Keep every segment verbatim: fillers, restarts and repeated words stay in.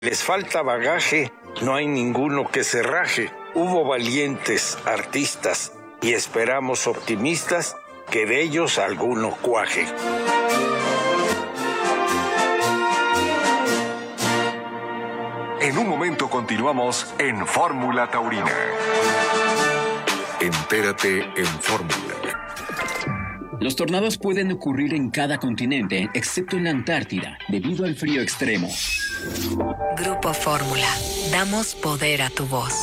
Les falta bagaje, no hay ninguno que se raje. Hubo valientes artistas y esperamos optimistas que de ellos alguno cuaje. En un momento continuamos en Fórmula Taurina. Entérate en Fórmula. Los tornados pueden ocurrir en cada continente, excepto en la Antártida, debido al frío extremo. Grupo Fórmula. Damos poder a tu voz.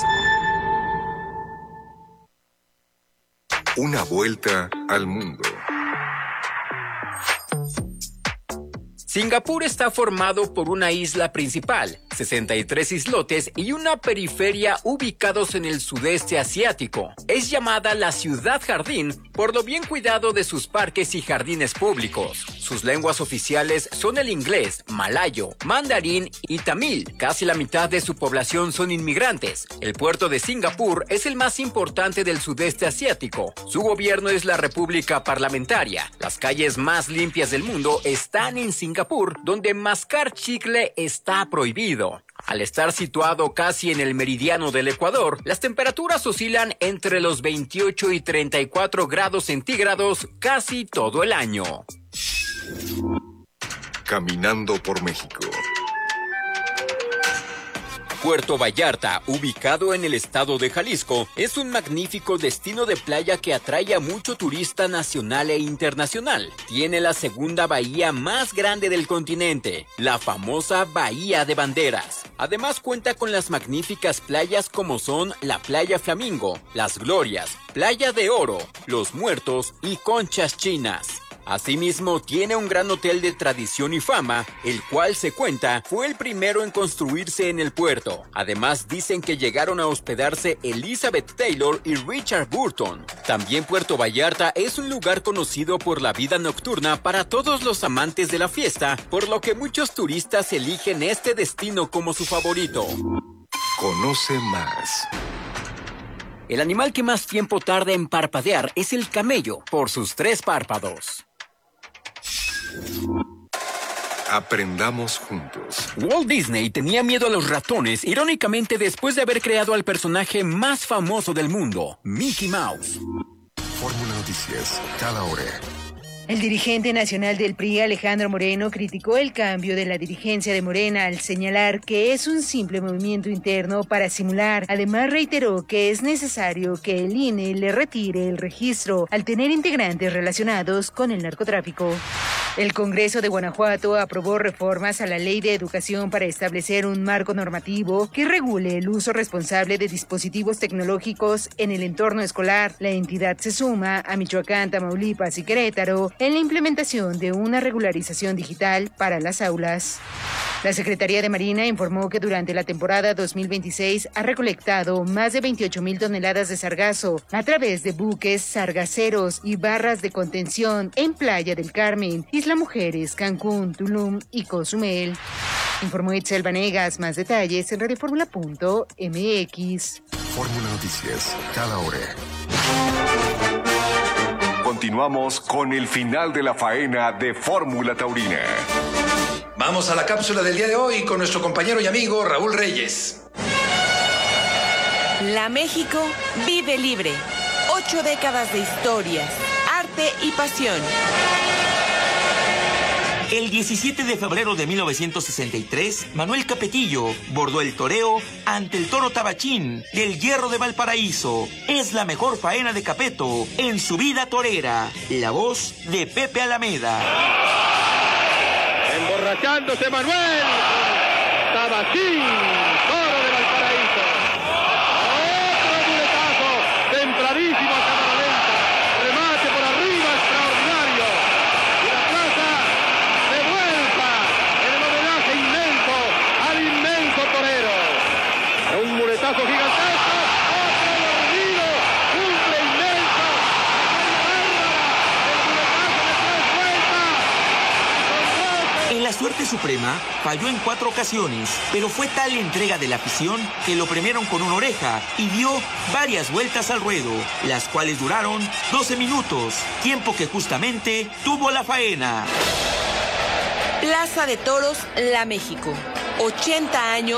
Una vuelta al mundo. Singapur está formado por una isla principal, sesenta y tres islotes y una periferia ubicados en el sudeste asiático. Es llamada la ciudad jardín por lo bien cuidado de sus parques y jardines públicos. Sus lenguas oficiales son el inglés, malayo, mandarín y tamil. Casi la mitad de su población son inmigrantes. El puerto de Singapur es el más importante del sudeste asiático. Su gobierno es la República Parlamentaria. Las calles más limpias del mundo están en Singapur, donde mascar chicle está prohibido. Al estar situado casi en el meridiano del Ecuador, las temperaturas oscilan entre los veintiocho y treinta y cuatro grados centígrados casi todo el año. Caminando por México. Puerto Vallarta, ubicado en el estado de Jalisco, es un magnífico destino de playa que atrae a mucho turista nacional e internacional. Tiene la segunda bahía más grande del continente, la famosa Bahía de Banderas. Además cuenta con las magníficas playas como son la Playa Flamingo, Las Glorias, Playa de Oro, Los Muertos y Conchas Chinas. Asimismo, tiene un gran hotel de tradición y fama, el cual se cuenta fue el primero en construirse en el puerto. Además, dicen que llegaron a hospedarse Elizabeth Taylor y Richard Burton. También Puerto Vallarta es un lugar conocido por la vida nocturna para todos los amantes de la fiesta, por lo que muchos turistas eligen este destino como su favorito. Conoce más. El animal que más tiempo tarda en parpadear es el camello, por sus tres párpados. Aprendamos juntos. Walt Disney tenía miedo a los ratones, irónicamente después de haber creado al personaje más famoso del mundo, Mickey Mouse. Fórmula Noticias, cada hora. El dirigente nacional del P R I, Alejandro Moreno, criticó el cambio de la dirigencia de Morena al señalar que es un simple movimiento interno para simular. Además, reiteró que es necesario que el I N E le retire el registro al tener integrantes relacionados con el narcotráfico. El Congreso de Guanajuato aprobó reformas a la Ley de Educación para establecer un marco normativo que regule el uso responsable de dispositivos tecnológicos en el entorno escolar. La entidad se suma a Michoacán, Tamaulipas y Querétaro en la implementación de una regularización digital para las aulas. La Secretaría de Marina informó que durante la temporada dos mil veintiséis ha recolectado más de veintiocho mil toneladas de sargazo a través de buques sargaceros y barras de contención en Playa del Carmen, Isla Mujeres, Cancún, Tulum y Cozumel. Informó Itzel Vanegas. Más detalles en radioformula punto m x. Fórmula Noticias, cada hora. Continuamos con el final de la faena de Fórmula Taurina. Vamos a la cápsula del día de hoy con nuestro compañero y amigo Raúl Reyes. La México vive libre. Ocho décadas de historias, arte y pasión. El diecisiete de febrero de mil novecientos sesenta y tres, Manuel Capetillo bordó el toreo ante el toro Tabachín del Hierro de Valparaíso. Es la mejor faena de Capeto en su vida torera. La voz de Pepe Alameda. Emborrachándose Manuel Tabachín, toro de Valparaíso. Otro muletazo, templadísimo a cámara lenta. Remate por arriba, extraordinario. Y la plaza de vuelta en el homenaje inmenso al inmenso torero. Un muletazo gigantesco. Otro dormido, cumple inmenso. En la suerte suprema, falló en cuatro ocasiones, pero fue tal la entrega de la afición que lo premiaron con una oreja y dio varias vueltas al ruedo, las cuales duraron doce minutos, tiempo que justamente tuvo la faena. Plaza de Toros, La México. ochenta años